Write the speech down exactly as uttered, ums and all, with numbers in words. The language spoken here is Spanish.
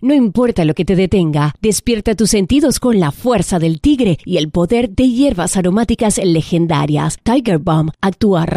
No importa lo que te detenga, despierta tus sentidos con la fuerza del tigre y el poder de hierbas aromáticas legendarias. Tiger Balm actúa